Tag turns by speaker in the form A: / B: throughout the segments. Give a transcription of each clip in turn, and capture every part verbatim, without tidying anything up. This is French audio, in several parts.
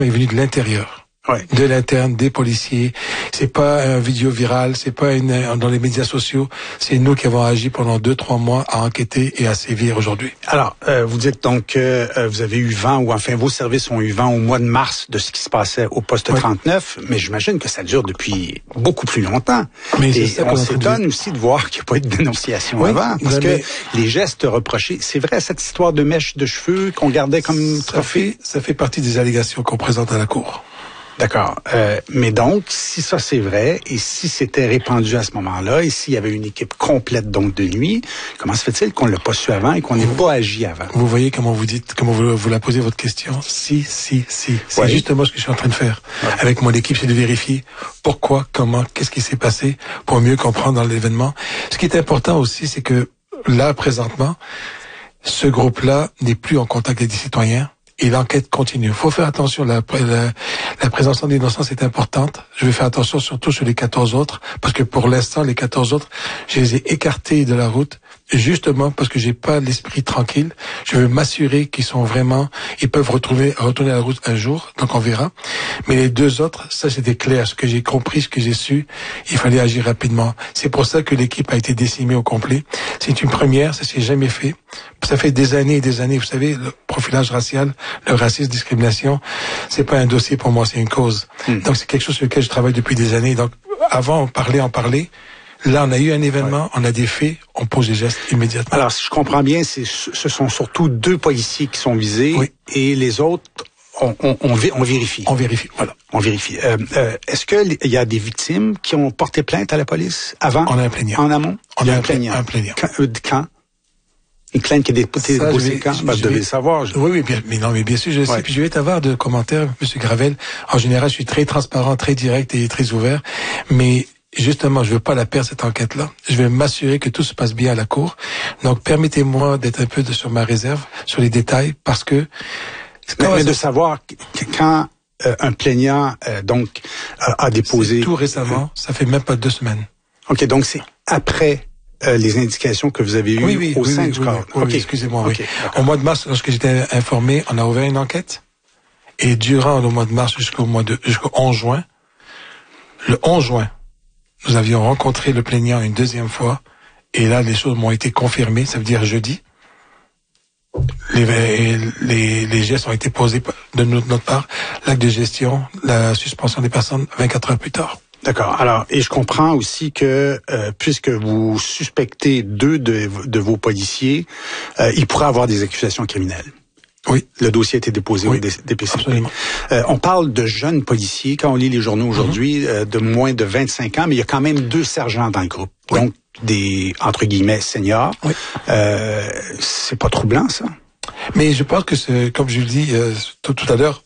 A: est venu de l'intérieur. Ouais. De l'interne, des policiers. C'est pas un vidéo viral, c'est pas une, dans les médias sociaux. C'est nous qui avons agi pendant deux, trois mois à enquêter et à sévir aujourd'hui.
B: Alors, euh, vous dites donc que euh, vous avez eu vent, ou enfin vos services ont eu vent au mois de mars de ce qui se passait au poste ouais. trente-neuf, mais j'imagine que ça dure depuis beaucoup plus longtemps. Mais et ça, on s'étonne aussi de voir qu'il n'y a pas eu de dénonciation oui, avant, parce que mais... les gestes reprochés, c'est vrai cette histoire de mèche de cheveux qu'on gardait comme
A: ça
B: trophée?
A: Fait, ça fait partie des allégations qu'on présente à la Cour.
B: D'accord. Euh, mais donc, si ça c'est vrai, et si c'était répandu à ce moment-là, et s'il y avait une équipe complète donc de nuit, comment se fait-il qu'on l'a pas su avant et qu'on n'ait pas agi avant?
A: Vous voyez comment vous dites, comment vous, vous la posez votre question? Si, si, si. C'est ouais. justement ce que je suis en train de faire. Ouais. Avec mon équipe, c'est de vérifier pourquoi, comment, qu'est-ce qui s'est passé pour mieux comprendre dans l'événement. Ce qui est important aussi, c'est que là, présentement, ce groupe-là n'est plus en contact avec des citoyens. Et l'enquête continue. Il faut faire attention. La, la, la présomption d'innocence est importante. Je vais faire attention surtout sur les quatorze autres, parce que pour l'instant, les quatorze autres, je les ai écartés de la route, justement parce que j'ai pas l'esprit tranquille. Je veux m'assurer qu'ils sont vraiment, ils peuvent retrouver, retourner à la route un jour, donc on verra. Mais les deux autres, ça c'était clair. Ce que j'ai compris, ce que j'ai su, il fallait agir rapidement. C'est pour ça que l'équipe a été décimée au complet. C'est une première, ça s'est jamais fait. Ça fait des années et des années, vous savez, le profilage racial, le racisme, discrimination, c'est pas un dossier pour moi, c'est une cause. Mmh. Donc c'est quelque chose sur lequel je travaille depuis des années. Donc avant, on parlait, on parlait. Là, on a eu un événement, ouais. on a des faits, on pose des gestes immédiatement.
B: Alors, si je comprends bien, c'est, ce sont surtout deux policiers qui sont visés oui. et les autres, on, on, on, on vérifie.
A: On vérifie, voilà.
B: On vérifie. Euh, euh, est-ce qu'il y a des victimes qui ont porté plainte à la police avant?
A: On a un plaignant.
B: En amont?
A: On a un plaignant. Un plaignant.
B: Quand? Euh, quand? Une plainte qui est déposée quand? Je, ben, je devais le savoir. Je...
A: Oui, oui, bien, mais non, mais bien sûr, je sais. Ouais. Puis je vais t'avoir de commentaires, Monsieur Gravel. En général, je suis très transparent, très direct et très ouvert. Mais justement, je veux pas la perdre, cette enquête-là. Je vais m'assurer que tout se passe bien à la Cour. Donc, permettez-moi d'être un peu de, sur ma réserve, sur les détails, parce que...
B: Mais, mais de savoir que quand euh, un plaignant, euh, donc, euh, a déposé...
A: C'est tout récemment, ça fait même pas deux semaines.
B: OK, donc c'est après... Euh, les indications que vous avez eues
A: oui, oui,
B: au
A: oui,
B: sein
A: oui,
B: du
A: oui,
B: corps.
A: Oui,
B: okay.
A: oui, excusez-moi.
B: Okay,
A: oui. Au mois de mars, lorsque j'étais informé, on a ouvert une enquête. Et durant le mois de mars jusqu'au mois de jusqu'au onze juin, le onze juin, nous avions rencontré le plaignant une deuxième fois. Et là, les choses m'ont été confirmées. Ça veut dire jeudi. Les, les, les gestes ont été posés de notre part. L'acte de gestion, la suspension des personnes vingt-quatre heures plus tard.
B: D'accord. Alors, et je comprends aussi que euh, puisque vous suspectez deux de, de vos policiers, euh, il pourrait avoir des accusations criminelles.
A: Oui.
B: Le dossier a été déposé oui, au D P C P. Euh, on parle de jeunes policiers, quand on lit les journaux aujourd'hui, mm-hmm. euh, de moins de vingt-cinq ans, mais il y a quand même deux sergents dans le groupe. Oui. Donc, des, entre guillemets, seniors. Oui. Euh, c'est pas troublant, ça?
A: Mais je pense que c'est, comme je le dis euh, tout, tout à l'heure,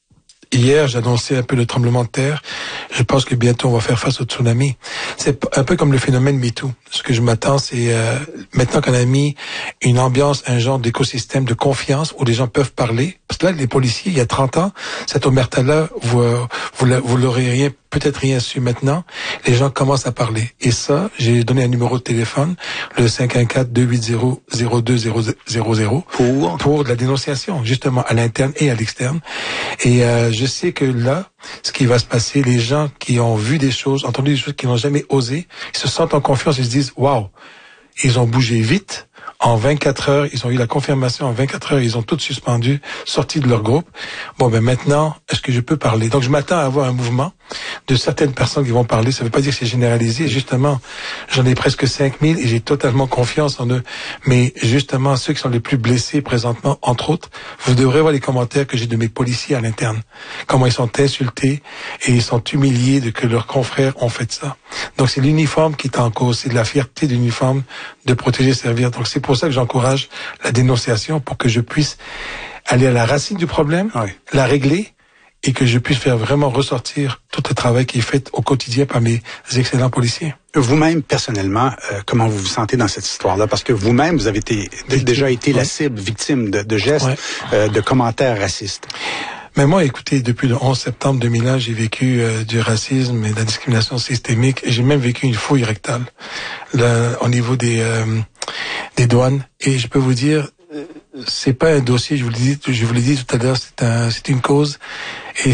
A: hier, j'annonçais un peu le tremblement de terre. Je pense que bientôt, on va faire face au tsunami. C'est un peu comme le phénomène MeToo. Ce que je m'attends, c'est euh, maintenant qu'on a mis une ambiance, un genre d'écosystème de confiance où les gens peuvent parler. Parce que là, les policiers, il y a trente ans, cette omerta-là, vous, vous, vous l'aurez rien, peut-être rien su maintenant. Les gens commencent à parler. Et ça, j'ai donné un numéro de téléphone, le cinq un quatre, deux huit zéro, zéro deux zéro zéro zéro,
B: pour
A: pour de la dénonciation, justement, à l'interne et à l'externe. Et euh, je sais que là, ce qui va se passer, les gens qui ont vu des choses, entendu des choses qu'ils n'ont jamais osé, ils se sentent en confiance, ils se disent, waouh, ils ont bougé vite. En vingt-quatre heures, ils ont eu la confirmation. En vingt-quatre heures, ils ont tous suspendu, sorti de leur groupe. Bon, ben maintenant, est-ce que je peux parler? Donc, je m'attends à avoir un mouvement de certaines personnes qui vont parler. Ça ne veut pas dire que c'est généralisé. Justement, j'en ai presque cinq mille et j'ai totalement confiance en eux. Mais justement, ceux qui sont les plus blessés présentement, entre autres, vous devrez voir les commentaires que j'ai de mes policiers à l'interne. Comment ils sont insultés et ils sont humiliés de que leurs confrères ont fait ça. Donc, c'est l'uniforme qui est en cause. C'est de la fierté de l'uniforme de protéger et servir. Donc, c'est pour ça que j'encourage la dénonciation pour que je puisse aller à la racine du problème, oui. la régler et que je puisse faire vraiment ressortir tout le travail qui est fait au quotidien par mes excellents policiers.
B: Vous-même, personnellement, euh, comment vous vous sentez dans cette histoire-là? Parce que vous-même, vous avez été, déjà été oui. la cible, victime de, de gestes, oui. euh, de commentaires racistes.
A: Mais moi, écoutez, depuis le onze septembre deux mille un, j'ai vécu euh, du racisme et de la discrimination systémique. Et j'ai même vécu une fouille rectale là, au niveau des euh, des douanes. Et je peux vous dire, c'est pas un dossier, je vous l'ai dit, je vous l'ai dit tout à l'heure, c'est un, c'est une cause. Et